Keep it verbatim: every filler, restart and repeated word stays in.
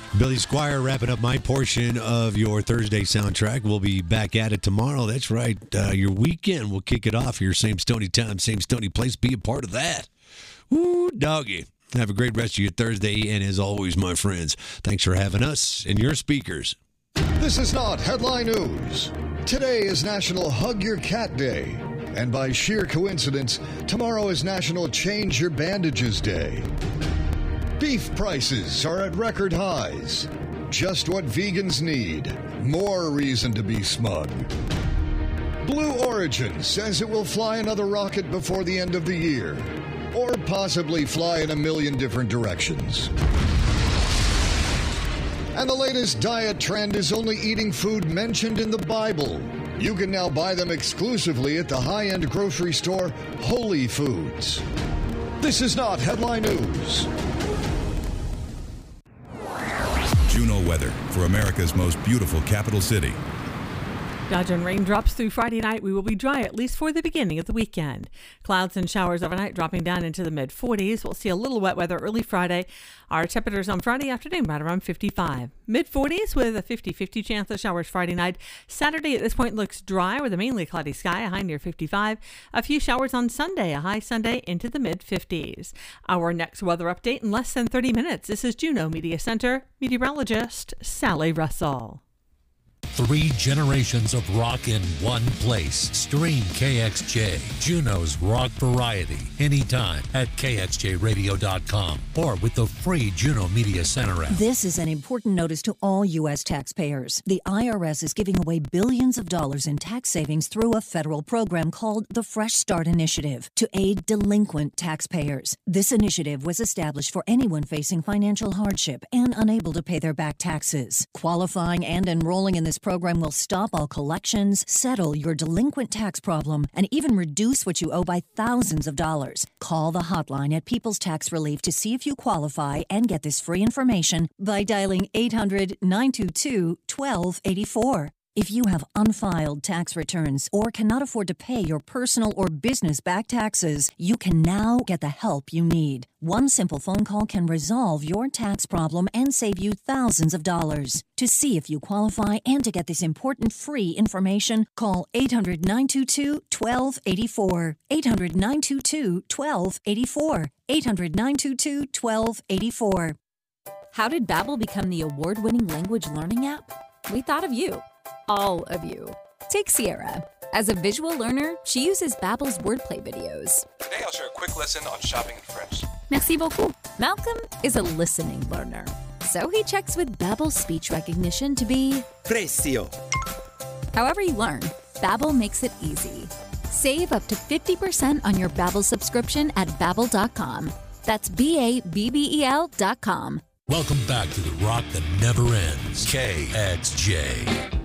Billy Squire wrapping up my portion of your Thursday soundtrack. We'll be back at it tomorrow. That's right. Uh, your weekend, we'll kick it off here. Same Stony time, same Stony place. Be a part of that. Woo, doggy. Have a great rest of your Thursday. And as always, my friends, thanks for having us and your speakers. This is not headline news. Today is National Hug Your Cat Day. And by sheer coincidence, tomorrow is National Change Your Bandages Day. Beef prices are at record highs. Just what vegans need. More reason to be smug. Blue Origin says it will fly another rocket before the end of the year. Or possibly fly in a million different directions. And the latest diet trend is only eating food mentioned in the Bible. You can now buy them exclusively at the high-end grocery store Holy Foods. This is not headline news. Juno weather for America's most beautiful capital city. Dodging raindrops through Friday night. We will be dry at least for the beginning of the weekend. Clouds and showers overnight dropping down into the mid forties. We'll see a little wet weather early Friday. Our temperatures on Friday afternoon right around fifty-five. mid forties with a fifty-fifty chance of showers Friday night. Saturday at this point looks dry with a mainly cloudy sky, a high near fifty-five. A few showers on Sunday, a high Sunday into the mid fifties. Our next weather update in less than thirty minutes. This is Juneau Media Center meteorologist Sally Russell. Three generations of rock in one place. Stream K X J, Juneau's rock variety, anytime at K X J radio dot com or with the free Juneau Media Center app. This is an important notice to all U S taxpayers. The I R S is giving away billions of dollars in tax savings through a federal program called the Fresh Start Initiative to aid delinquent taxpayers. This initiative was established for anyone facing financial hardship and unable to pay their back taxes. Qualifying and enrolling in this program will stop all collections, settle your delinquent tax problem, and even reduce what you owe by thousands of dollars. Call the hotline at People's Tax Relief to see if you qualify and get this free information by dialing eight hundred, nine two two, one two eight four. If you have unfiled tax returns or cannot afford to pay your personal or business back taxes, you can now get the help you need. One simple phone call can resolve your tax problem and save you thousands of dollars. To see if you qualify and to get this important free information, call eight hundred, nine two two, one two eight four. eight hundred, nine two two, one two eight four. eight hundred, nine two two, one two eight four. How did Babbel become the award-winning language learning app? We thought of you. All of you. Take Sierra. As a visual learner, she uses Babbel's wordplay videos. Today I'll share a quick lesson on shopping in French. Merci beaucoup. Malcolm is a listening learner, so he checks with Babbel's speech recognition to be Precio. However you learn, Babbel makes it easy. Save up to fifty percent on your Babbel subscription at Babbel dot com. That's B A B B E L dot com. Welcome back to the rock that never ends. K X J.